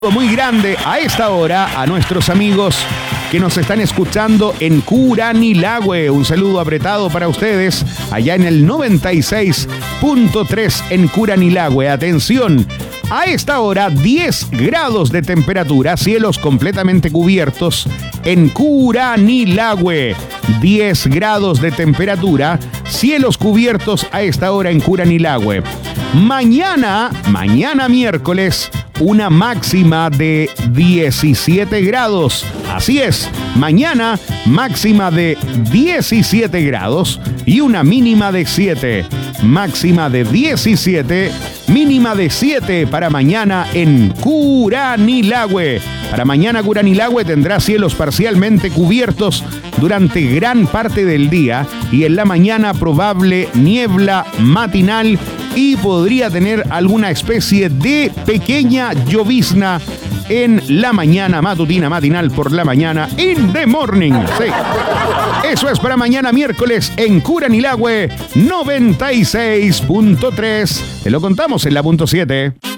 Muy grande a esta hora a nuestros amigos que nos están escuchando en Curanilahue. Un saludo apretado para ustedes allá en el 96.3 en Curanilahue. Atención, a esta hora 10 grados de temperatura, cielos completamente cubiertos en Curanilahue. 10 grados de temperatura, cielos cubiertos a esta hora en Curanilahue. Mañana miércoles, una máxima de 17 grados. Así es, mañana máxima de 17 grados y una mínima de 7. Máxima de 17, mínima de 7 para mañana en Curanilahue. Para mañana Curanilahue tendrá cielos parcialmente cubiertos durante gran parte del día y en la mañana probable niebla matinal y podría tener alguna especie de pequeña llovizna en la mañana matutina, matinal por la mañana, in the morning. Sí. Eso es para mañana miércoles en Curanilahue 96.3. Te lo contamos en la punto 7.